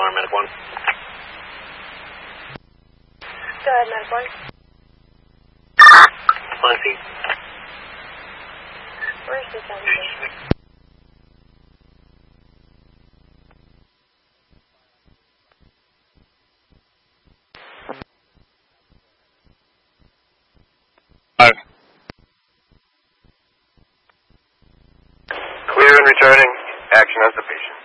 Medic 1. Go ahead, Medic 1. On scene. Where's the engine? Clear and returning. Action as the patient.